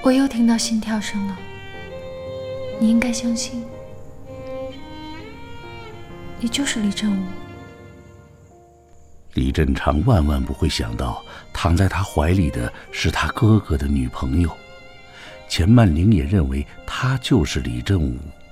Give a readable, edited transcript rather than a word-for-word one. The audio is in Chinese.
我又听到心跳声了。你应该相信，你就是李振武。 李振昌万万不会想到，躺在他怀里的是他哥哥的女朋友。钱曼玲也认为他就是李振武